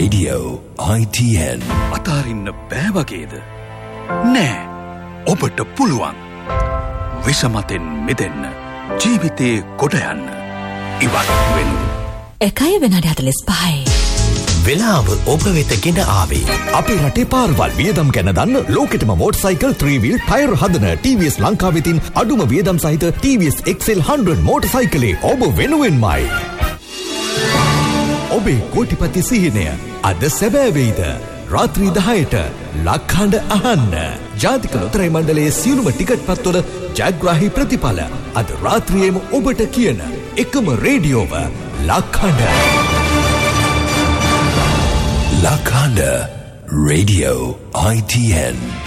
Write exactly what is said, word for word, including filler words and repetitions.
Radio I T N. අතාරින්න බෑ වගේද? නෑ. ඔබට පුළුවන්. විෂමතෙන් මිදෙන්න. ජීවිතේ කොට යන්න. ඉවත් වෙනු. එකයි විනාඩි හතළිස් පහයි. වෙලාව ඔබ වෙත ගෙන ආවේ. අපේ රටේ පාරවල් වියදම් ගැන දන්න ලෝකෙටම මෝටර්සයිකල් three wheel ටයර් හදන T V S ලංකාව වෙතින් අඩුම වියදම් සහිත T V S X L one hundred මෝටර්සයිකලේ ඔබ වෙනුවෙන්මයි. ඔබේ කෝටිපති සිහිනය අද සැබෑ වෙයිද? රාත්‍රී දහයට ලක්හඬ අහන්න. ජාතික ලොතරැයි මණ්ඩලයේ සියලුම ටිකට් පත්වල ජයග්‍රාහී ප්‍රතිඵල අද රාත්‍රියේම ඔබට කියන එකම රේඩියෝව ලක්හඬ. Lakanda Radio I T N.